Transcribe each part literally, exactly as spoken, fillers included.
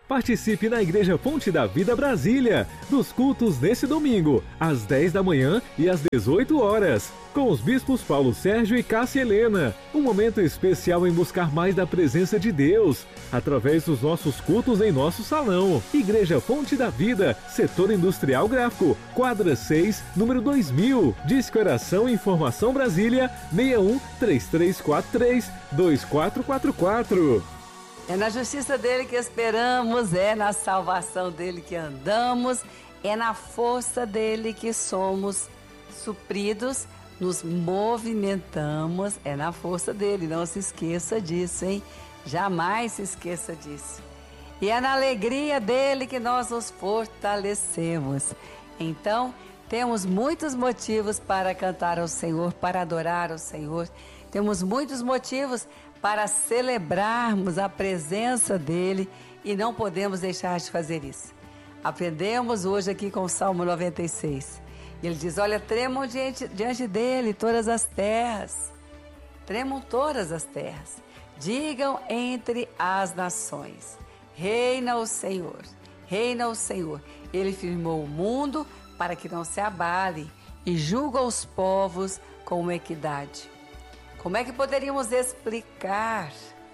Participe na Igreja Fonte da Vida Brasília, dos cultos nesse domingo, às dez da manhã e às dezoito horas, com os bispos Paulo Sérgio e Cássia Helena. Um momento especial em buscar mais da presença de Deus, através dos nossos cultos em nosso salão. Igreja Fonte da Vida, Setor Industrial Gráfico, quadra seis, número dois mil. Disque Oração e Informação Brasília, seis um três três quatro três dois quatro quatro quatro. É na justiça dele que esperamos, é na salvação dele que andamos, é na força dele que somos supridos, nos movimentamos, é na força dele, não se esqueça disso, hein? Jamais se esqueça disso. E é na alegria dele que nós nos fortalecemos. Então, temos muitos motivos para cantar ao Senhor, para adorar ao Senhor. Temos muitos motivos para celebrarmos a presença dele e não podemos deixar de fazer isso. Aprendemos hoje aqui com o Salmo noventa e seis. Ele diz, olha, tremam diante, diante dele todas as terras. Tremam todas as terras. Digam entre as nações. Reina o Senhor, reina o Senhor. Ele firmou o mundo para que não se abale e julga os povos com equidade. Como é que poderíamos explicar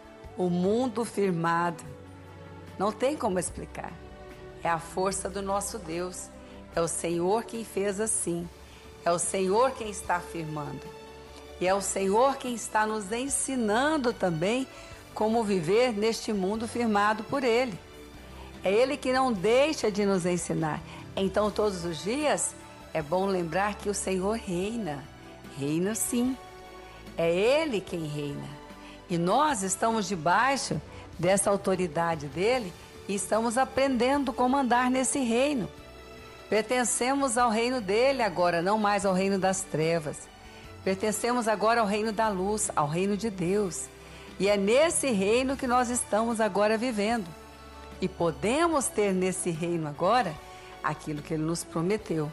o mundo firmado? Não tem como explicar. É a força do nosso Deus. É o Senhor quem fez assim. É o Senhor quem está firmando. E é o Senhor quem está nos ensinando também como viver neste mundo firmado por Ele. É Ele que não deixa de nos ensinar. Então, todos os dias, é bom lembrar que o Senhor reina. Reina sim. É Ele quem reina. E nós estamos debaixo dessa autoridade dEle e estamos aprendendo como andar nesse reino. Pertencemos ao reino dEle agora, não mais ao reino das trevas. Pertencemos agora ao reino da luz, ao reino de Deus. E é nesse reino que nós estamos agora vivendo. E podemos ter nesse reino agora aquilo que Ele nos prometeu.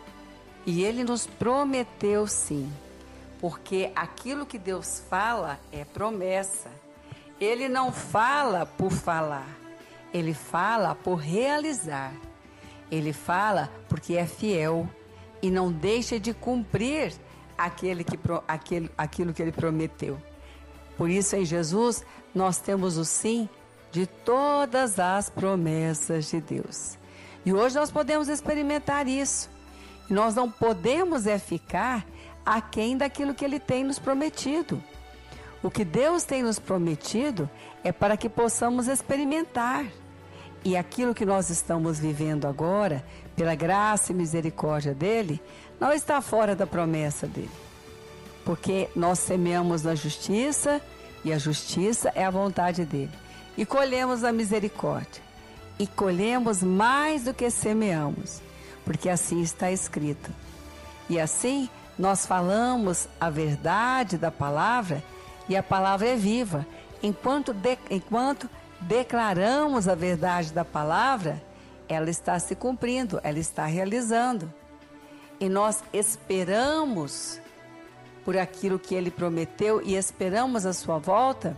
E Ele nos prometeu sim. Porque aquilo que Deus fala é promessa. Ele não fala por falar. Ele fala por realizar. Ele fala porque é fiel e não deixa de cumprir aquele que, aquele, aquilo que Ele prometeu. Por isso, em Jesus, nós temos o sim de todas as promessas de Deus. E hoje nós podemos experimentar isso. E nós não podemos é ficar aquém daquilo que Ele tem nos prometido. O que Deus tem nos prometido é para que possamos experimentar. E aquilo que nós estamos vivendo agora, pela graça e misericórdia dEle, não está fora da promessa dEle. Porque nós semeamos na justiça, e a justiça é a vontade dEle. E colhemos a misericórdia. E colhemos mais do que semeamos, porque assim está escrito. E assim, nós falamos a verdade da palavra, e a palavra é viva. Enquanto, de, enquanto declaramos a verdade da palavra, ela está se cumprindo, ela está realizando. E nós esperamos por aquilo que Ele prometeu e esperamos a sua volta,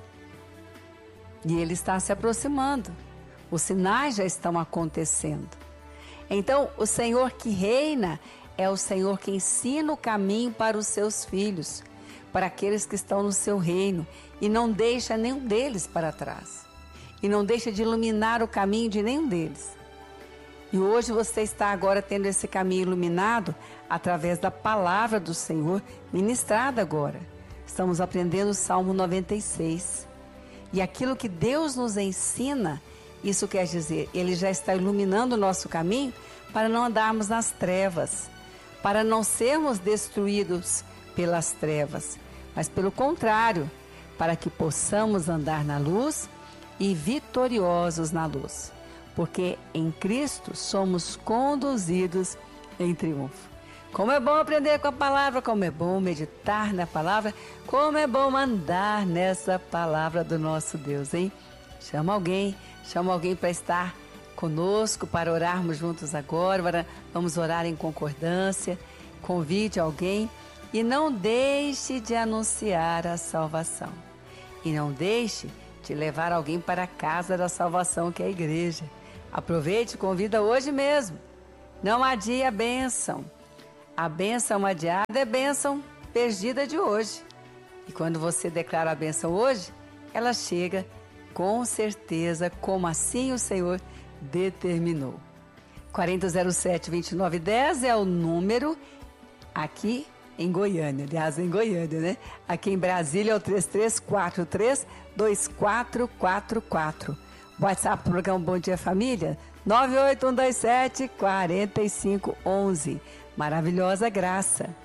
e Ele está se aproximando. Os sinais já estão acontecendo. Então, o Senhor que reina é o Senhor que ensina o caminho para os seus filhos, para aqueles que estão no seu reino, e não deixa nenhum deles para trás. E não deixa de iluminar o caminho de nenhum deles. E hoje você está agora tendo esse caminho iluminado através da palavra do Senhor ministrada agora. Estamos aprendendo o Salmo noventa e seis. E aquilo que Deus nos ensina, isso quer dizer, Ele já está iluminando o nosso caminho para não andarmos nas trevas, para não sermos destruídos pelas trevas, mas pelo contrário, para que possamos andar na luz e vitoriosos na luz. Porque em Cristo somos conduzidos em triunfo. Como é bom aprender com a palavra, como é bom meditar na palavra, como é bom andar nessa palavra do nosso Deus, hein? Chama alguém, chama alguém para estar conosco, para orarmos juntos agora, vamos orar em concordância, convide alguém e não deixe de anunciar a salvação. E não deixe de levar alguém para a casa da salvação, que é a igreja. Aproveite e convida hoje mesmo. Não adie a bênção. A bênção adiada é bênção perdida de hoje. E quando você declara a bênção hoje, ela chega com certeza, como assim o Senhor determinou. quarenta zero sete, vinte e nove dez é o número aqui em Goiânia, aliás, em Goiânia, né? Aqui em Brasília é o três três quatro três, dois quatro quatro quatro. WhatsApp do programa Bom Dia Família, nove oito um dois sete, quatro cinco um um. Maravilhosa graça.